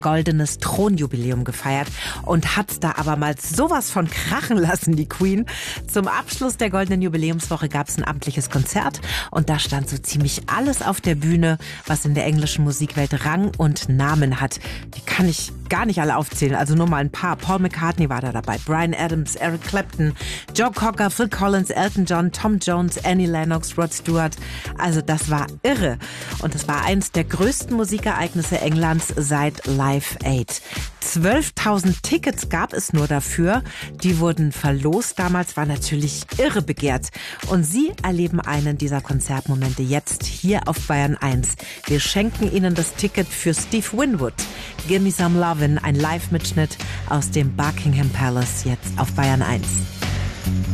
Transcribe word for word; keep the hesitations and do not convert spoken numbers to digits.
goldenes Thronjubiläum gefeiert und hat's da aber mal sowas von krachen lassen, die Queen. Zum Abschluss der goldenen Jubiläumswoche gab's ein amtliches Konzert und da stand so ziemlich alles auf der Bühne, was in der englischen Musikwelt Rang und Namen hat. Die kann ich gar nicht alle aufzählen, also nur mal ein paar. Paul McCartney war da dabei, Bryan Adams, Eric Clapton, Joe Cocker, Phil Collins, Elton John, Tom Jones, Annie Lennox, Rod Stewart. Also das war irre. Und es war eins der größten Musikereignisse Englands seit Live Aid. zwölftausend Tickets gab es nur dafür. Die wurden verlost. Damals war natürlich irre begehrt. Und Sie erleben einen dieser Konzertmomente jetzt hier auf Bayern eins. Wir schenken Ihnen das Ticket für Steve Winwood. Gimme Some Lovin', ein Live-Mitschnitt aus dem Buckingham Palace jetzt auf Bayern eins.